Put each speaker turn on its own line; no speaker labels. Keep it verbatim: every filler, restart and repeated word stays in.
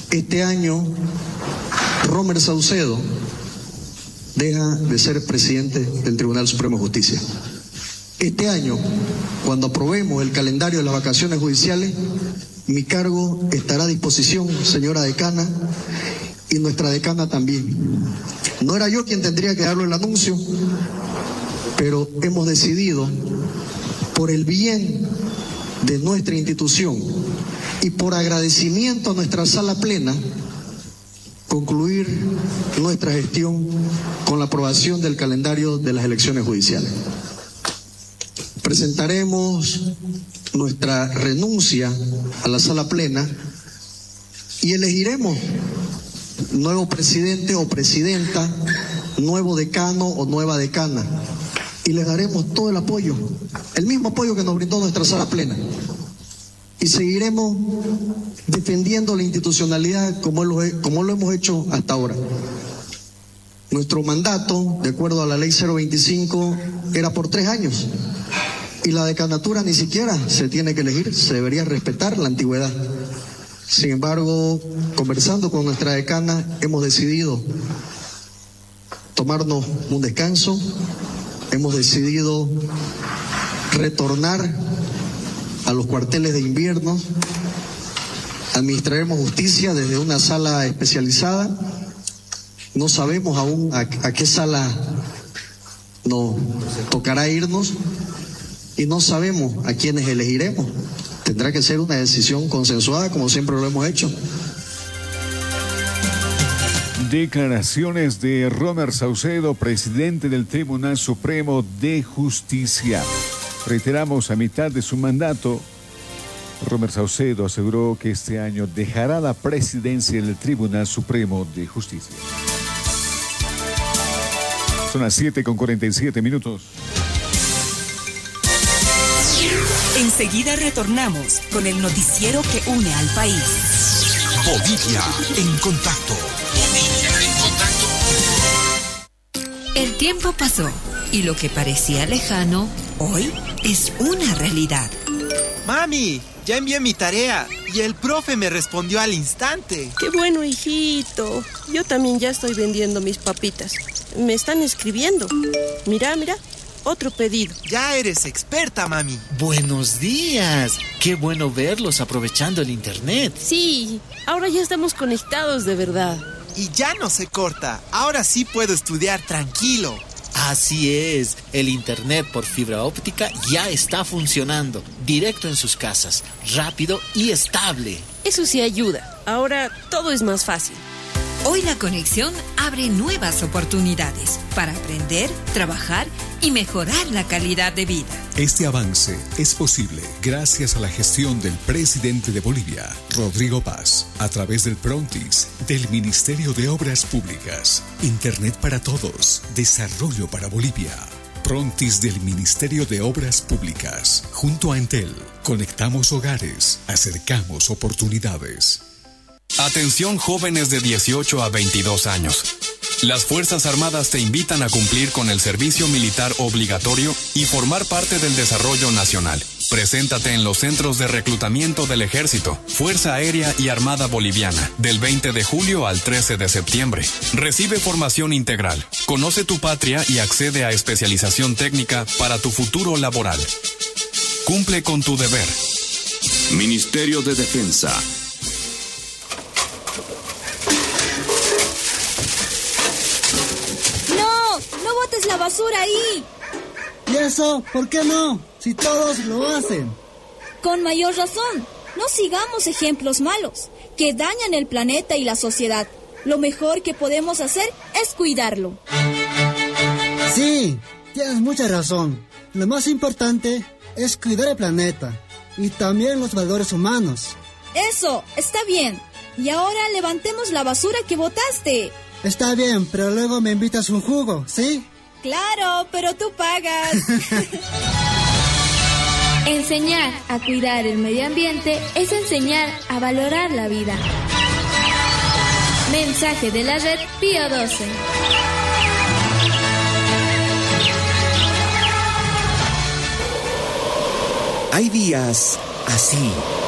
Este año, Romer Saucedo deja de ser presidente del Tribunal Supremo de Justicia. Este año, cuando aprobemos el calendario de las vacaciones judiciales, mi cargo estará a disposición, señora decana, y nuestra decana también. No era yo quien tendría que darle el anuncio, pero hemos decidido, por el bien de nuestra institución y por agradecimiento a nuestra sala plena, concluir nuestra gestión con la aprobación del calendario de las elecciones judiciales. Presentaremos nuestra renuncia a la sala plena y elegiremos nuevo presidente o presidenta, nuevo decano o nueva decana, y les daremos todo el apoyo, el mismo apoyo que nos brindó nuestra sala plena, y seguiremos defendiendo la institucionalidad como lo, como lo hemos hecho hasta ahora. Nuestro mandato, de acuerdo a la ley cero veinticinco, era por tres años, y la decanatura ni siquiera se tiene que elegir, se debería respetar la antigüedad. Sin embargo, conversando con nuestra decana, hemos decidido tomarnos un descanso, hemos decidido retornar a los cuarteles de invierno, administraremos justicia desde una sala especializada. No sabemos aún a, a qué sala nos tocará irnos y no sabemos a quiénes elegiremos. Tendrá que ser una decisión consensuada, como siempre lo hemos hecho.
Declaraciones de Romer Saucedo, presidente del Tribunal Supremo de Justicia. Reiteramos, a mitad de su mandato, Romer Saucedo aseguró que este año dejará la presidencia del Tribunal Supremo de Justicia. Son las siete con cuarenta y siete minutos.
Enseguida retornamos con el noticiero que une al país.
Bolivia en contacto. Bolivia en contacto.
El tiempo pasó y lo que parecía lejano, hoy es una realidad.
Mami, ya envié mi tarea y el profe me respondió al instante.
¡Qué bueno, hijito! Yo también ya estoy vendiendo mis papitas. Me están escribiendo. Mira, mira. Otro pedido.
Ya eres experta, mami.
Buenos días. Qué bueno verlos aprovechando el internet.
Sí, ahora ya estamos conectados de verdad.
Y ya no se corta. Ahora sí puedo estudiar tranquilo.
Así es. El internet por fibra óptica ya está funcionando. Directo en sus casas. Rápido y estable.
Eso sí ayuda. Ahora todo es más fácil.
Hoy la conexión abre nuevas oportunidades para aprender, trabajar y mejorar la calidad de vida.
Este avance es posible gracias a la gestión del presidente de Bolivia, Rodrigo Paz, a través del Prontis, del Ministerio de Obras Públicas. Internet para todos, desarrollo para Bolivia. Prontis del Ministerio de Obras Públicas. Junto a Entel, conectamos hogares, acercamos oportunidades.
Atención jóvenes de dieciocho a veintidós años. Las Fuerzas Armadas te invitan a cumplir con el servicio militar obligatorio y formar parte del desarrollo nacional. Preséntate en los centros de reclutamiento del Ejército, Fuerza Aérea y Armada Boliviana, del veinte de julio al trece de septiembre. Recibe formación integral, conoce tu patria y accede a especialización técnica para tu futuro laboral. Cumple con tu deber.
Ministerio de Defensa.
¡No botes la basura ahí!
¿Y eso? ¿Por qué no? Si todos lo hacen.
Con mayor razón. No sigamos ejemplos malos que dañan el planeta y la sociedad. Lo mejor que podemos hacer es cuidarlo.
Sí, tienes mucha razón. Lo más importante es cuidar el planeta y también los valores humanos.
Eso, está bien. Y ahora levantemos la basura que botaste.
Está bien, pero luego me invitas un jugo, ¿sí?
Claro, pero tú pagas.
Enseñar a cuidar el medio ambiente es enseñar a valorar la vida. Mensaje de la red Pío doce.
Hay días así.